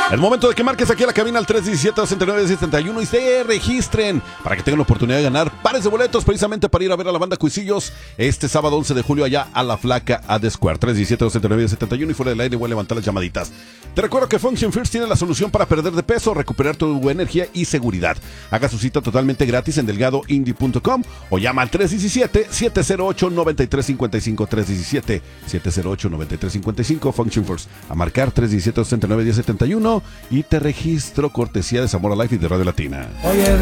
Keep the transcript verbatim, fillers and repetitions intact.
Es momento de que marques aquí a la cabina al tres uno siete, dos nueve, siete uno y se registren para que tengan la oportunidad de ganar pares de boletos precisamente para ir a ver a la banda Cuisillos este sábado once de julio allá a la Flaca A D Square. tres uno siete, dos nueve, siete uno y fuera del aire voy a levantar las llamaditas. Te recuerdo que Function First tiene la solución para perder de peso, recuperar tu energía y seguridad. Haga su cita totalmente gratis en delgado indie punto com o llama al tres uno siete, siete cero ocho, nueve tres cinco cinco, tres uno siete, siete cero ocho, nueve tres cinco cinco. Function First. A marcar tres uno siete, dos nueve, siete uno y te registro cortesía de Zamora Life y de Radio Latina. Oye,